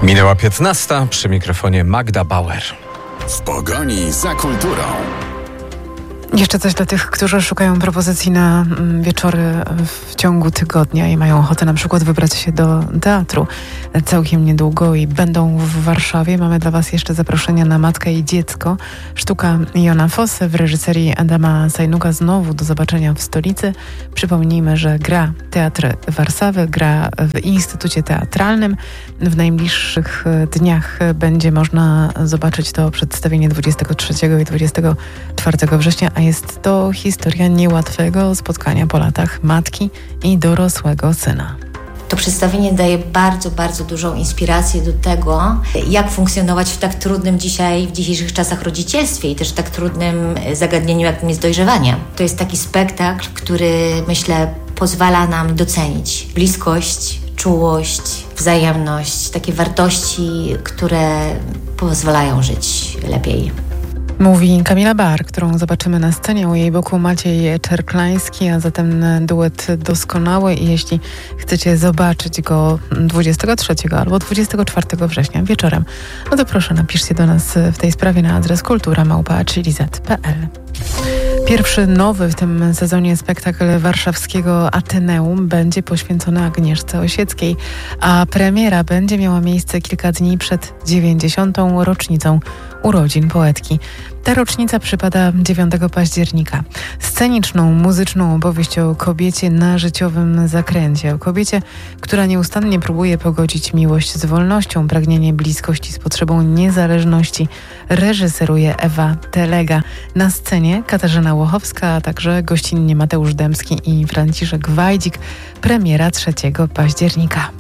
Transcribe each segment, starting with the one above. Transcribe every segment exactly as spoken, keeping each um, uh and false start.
Minęła piętnasta, przy mikrofonie Magda Bauer. W pogoni za kulturą. Jeszcze coś dla tych, którzy szukają propozycji na wieczory w ciągu tygodnia i mają ochotę na przykład wybrać się do teatru całkiem niedługo i będą w Warszawie. Mamy dla Was jeszcze zaproszenia na Matkę i Dziecko. Sztuka Jona Fosse w reżyserii Adama Sajnuga znowu do zobaczenia w stolicy. Przypomnijmy, że gra Teatr Warszawy, gra w Instytucie Teatralnym. W najbliższych dniach będzie można zobaczyć to przedstawienie dwudziestego trzeciego i dwudziestego czwartego września, a jest to historia niełatwego spotkania po latach matki i dorosłego syna. To przedstawienie daje bardzo, bardzo dużą inspirację do tego, jak funkcjonować w tak trudnym dzisiaj, w dzisiejszych czasach rodzicielstwie i też w tak trudnym zagadnieniu, jakim jest dojrzewanie. To jest taki spektakl, który, myślę, pozwala nam docenić bliskość, czułość, wzajemność, takie wartości, które pozwalają żyć lepiej. Mówi Kamila Bar, którą zobaczymy na scenie. U jej boku Maciej Czerklański, a zatem duet doskonały. I jeśli chcecie zobaczyć go dwudziestego trzeciego albo dwudziestego czwartego września wieczorem, no to proszę, napiszcie do nas w tej sprawie na adres kultura małpa chili zet kropka pe el. Pierwszy nowy w tym sezonie spektakl warszawskiego Ateneum będzie poświęcony Agnieszce Osieckiej, a premiera będzie miała miejsce kilka dni przed dziewięćdziesiątą rocznicą urodzin poetki. Ta rocznica przypada dziewiątego października. Sceniczną, muzyczną opowieść o kobiecie na życiowym zakręcie. O kobiecie, która nieustannie próbuje pogodzić miłość z wolnością, pragnienie bliskości z potrzebą niezależności. Reżyseruje Ewa Telega. Na scenie Katarzyna Łochowska, a także gościnnie Mateusz Dębski i Franciszek Wajdzik. Premiera trzeciego października.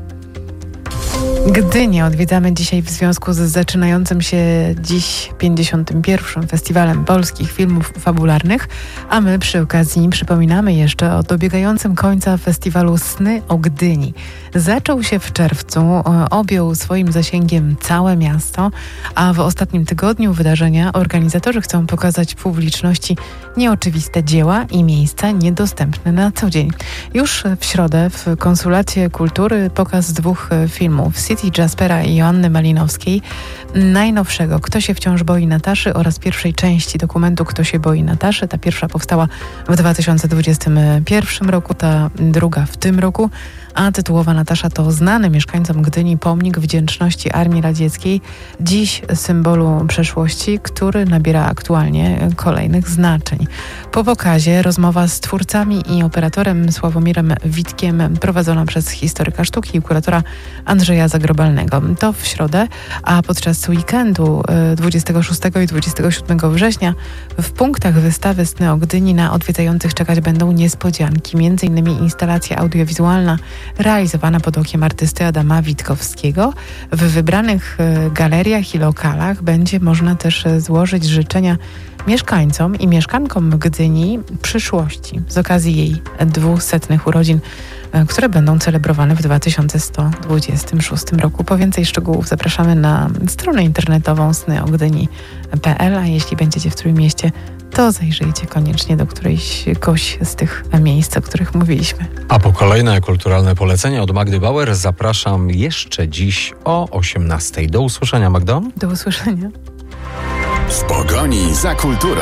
Gdynię odwiedzamy dzisiaj w związku z zaczynającym się dziś pięćdziesiątym pierwszym Festiwalem Polskich Filmów Fabularnych, a my przy okazji przypominamy jeszcze o dobiegającym końca festiwalu Sny o Gdyni. Zaczął się w czerwcu, objął swoim zasięgiem całe miasto, a w ostatnim tygodniu wydarzenia organizatorzy chcą pokazać publiczności nieoczywiste dzieła i miejsca niedostępne na co dzień. Już w środę w Konsulacie Kultury pokaz dwóch filmów City Jaspera i Joanny Malinowskiej, najnowszego Kto się wciąż boi Nataszy oraz pierwszej części dokumentu Kto się boi Nataszy. Ta pierwsza powstała w dwa tysiące dwudziestym pierwszym roku, ta druga w tym roku, a tytułowa Natasza to znany mieszkańcom Gdyni pomnik wdzięczności Armii Radzieckiej, dziś symbolu przeszłości, który nabiera aktualnie kolejnych znaczeń. Po pokazie rozmowa z twórcami i operatorem Sławomirem Witkiem prowadzona przez historyka sztuki i kuratora Andrzeja Zagrobalnego. To w środę, a podczas weekendu dwudziestego szóstego i dwudziestego siódmego września w punktach wystawy Sny o Gdyni na odwiedzających czekać będą niespodzianki, między innymi instalacja audiowizualna realizowana pod okiem artysty Adama Witkowskiego. W wybranych galeriach i lokalach będzie można też złożyć życzenia mieszkańcom i mieszkankom Gdyni przyszłości z okazji jej dwusetnych urodzin, które będą celebrowane w dwa tysiące sto dwudziestym szóstym roku. Po więcej szczegółów zapraszamy na stronę internetową sny o gdyni kropka pe el, a jeśli będziecie w Trójmieście, to zajrzyjcie koniecznie do którejś z tych miejsc, o których mówiliśmy. A po kolejne kulturalne polecenia od Magdy Bauer zapraszam jeszcze dziś o osiemnastej. Do usłyszenia, Magdo. Do usłyszenia. W pogoni za kulturą.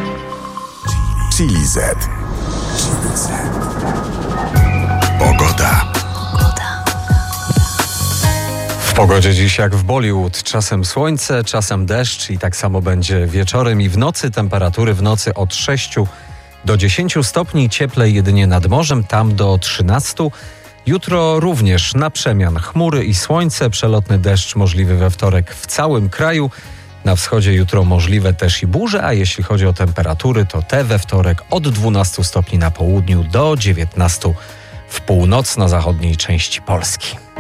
chili zet. Pogoda. W pogodzie dziś jak w Bollywood. Czasem słońce, czasem deszcz i tak samo będzie wieczorem i w nocy. Temperatury w nocy od sześciu do dziesięciu stopni, cieplej jedynie nad morzem, tam do trzynastu. Jutro również na przemian chmury i słońce, przelotny deszcz możliwy we wtorek w całym kraju. Na wschodzie jutro możliwe też i burze, a jeśli chodzi o temperatury, to te we wtorek od dwunastu stopni na południu do dziewiętnastu w północno-zachodniej części Polski.